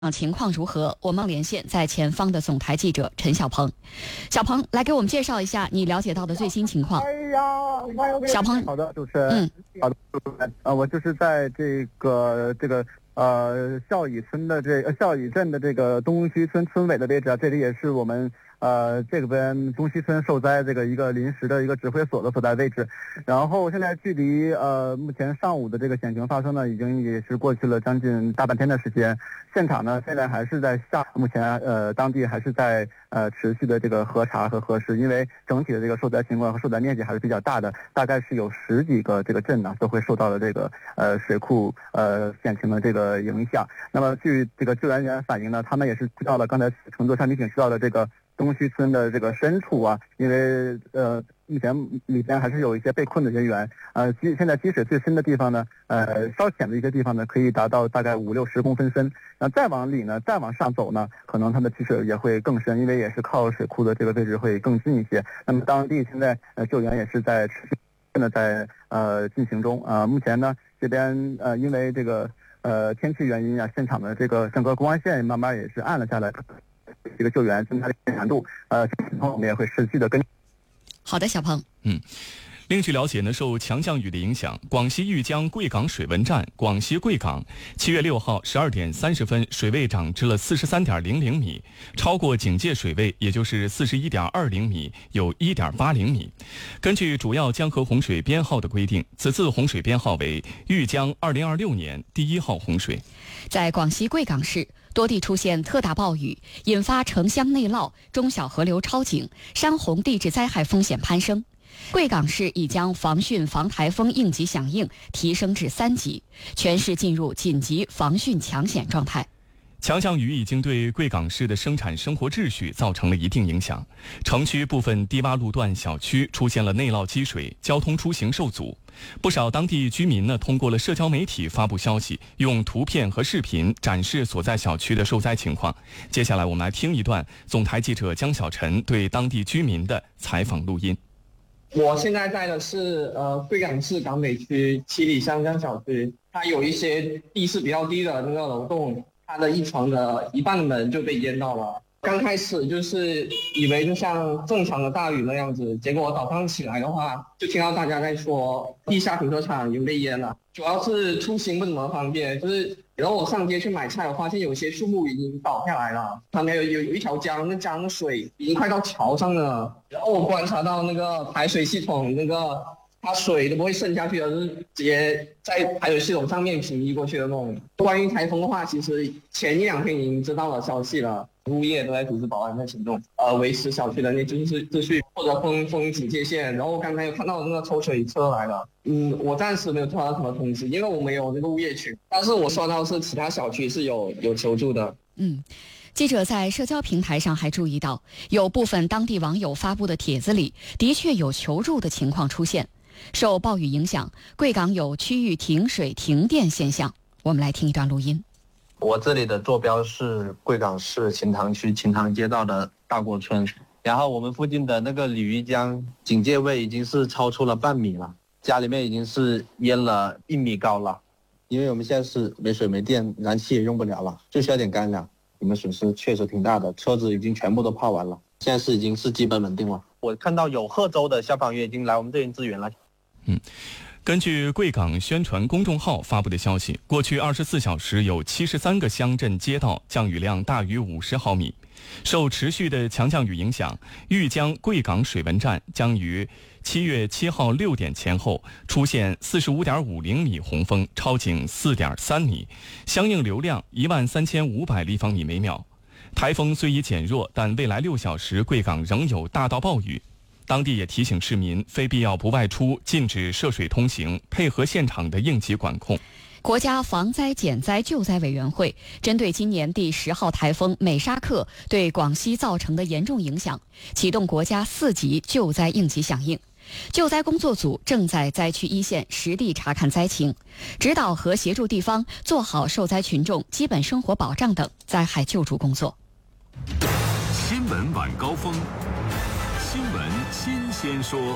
情况如何？我们连线在前方的总台记者陈小鹏。小鹏，来给我们介绍一下你了解到的最新情况。小鹏， 好的，主持人，好的，主持人，我就是在这个孝乙村的孝乙镇的这个东西村村委的位置啊，这里也是我们这边东西村受灾这个一个临时的一个指挥所的所在位置。然后现在距离目前上午的这个险情发生呢，已经也是过去了将近大半天的时间。现场呢现在还是在下，目前当地还是在持续的这个核查和核实，因为整体的这个受灾情况和受灾面积还是比较大的，大概是有10几个这个镇呢都会受到了这个水库险情的这个影响。那么据这个救援员反映呢，他们也是知道了刚才乘坐上民警知道的这个东西村的这个深处啊，因为目前里边还是有一些被困的人员，现在积水最深的地方呢，稍浅的一个地方呢，可以达到大概50-60公分深。那再往里呢，再往上走呢，可能它的积水也会更深，因为也是靠水库的这个位置会更近一些。那么当地现在救援也是在持续的在进行中。目前呢这边因为这个天气原因啊，现场的这个整个公安线慢慢也是暗了下来。这个救援增加的难度，情况我们也会持续的跟。 好的，小鹏。 另据了解呢，受强降雨的影响，广西玉江贵港水文站广西贵港7月6号12点30分水位涨至了43.00米，超过警戒水位，也就是41.20米，有1.80米。根据主要江河洪水编号的规定，此次洪水编号为玉江2026年第1号洪水。 在广西贵港市，多地出现特大暴雨，引发城乡内涝、中小河流超警、山洪地质灾害风险攀升。贵港市已将防汛防台风应急响应提升至3级，全市进入紧急防汛抢险状态。 强降雨已经对贵港市的生产生活秩序造成了一定影响，城区部分低洼路段小区出现了内涝积水，交通出行受阻。不少当地居民呢，通过了社交媒体发布消息，用图片和视频展示所在小区的受灾情况。接下来我们来听一段总台记者江小晨对当地居民的采访录音。 我现在在的是贵港市港北区7里香江小区，它有一些地势比较低的那个楼栋，它的一层的一半的门就被淹到了。刚开始就是以为就像正常的大雨那样子，结果我早上起来的话，就听到大家在说地下停车场已经被淹了，主要是出行不怎么方便。然后我上街去买菜，我发现有些树木已经倒下来了，旁边有一条江，那江的水已经快到桥上了。然后我观察到那个排水系统它水都不会渗下去的，就是直接在排水系统上面平移过去的那种。关于台风的话，其实前1-2天已经知道了消息了，物业都在组织保安的行动，维持小区的那秩序或者封警戒线。然后我刚才有看到那个抽水车来了，我暂时没有收到什么通知，因为我没有那个物业群，但是我刷到是其他小区是有求助的。 记者在社交平台上还注意到，有部分当地网友发布的帖子里的确有求助的情况出现。受暴雨影响，贵港有区域停水停电现象。我们来听一段录音。 我这里的坐标是贵港市秦塘区秦塘街道的大国村，然后我们附近的那个鲤鱼江警戒位已经是超出了半米了，家里面已经是淹了1米高了。因为我们现在是没水没电，燃气也用不了了，就需要点干粮。我们损失确实挺大的，车子已经全部都泡完了，现在已经是基本稳定了。我看到有贺州的消防员已经来我们这边支援了。 根据贵港宣传公众号发布的消息，过去24小时有73个乡镇街道降雨量大于50毫米。受持续的强降雨影响，玉江贵港水文站将于7月7号6点前后出现45.50米洪峰，超警4.3米，相应流量13500立方米每秒。台风虽已减弱，但未来6小时贵港仍有大到暴雨。当地也提醒市民非必要不外出，禁止涉水通行，配合现场的应急管控。 国家防灾减灾救灾委员会针对今年第10号台风美沙克对广西造成的严重影响，启动国家4级救灾应急响应。救灾工作组正在灾区一线实地查看灾情，指导和协助地方做好受灾群众基本生活保障等灾害救助工作。 新闻晚高峰，新闻新鲜说。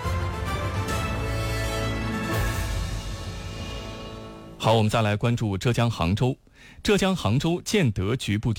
好，我们再来关注浙江杭州。浙江杭州建德局部